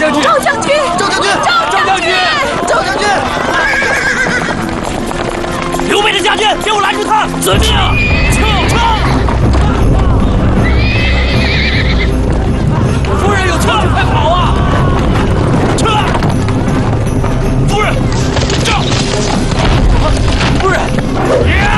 将军！ 赵将军！ 赵将军！ 赵将军！ 赵将军！ 刘备的将军，给我拦住他！遵命。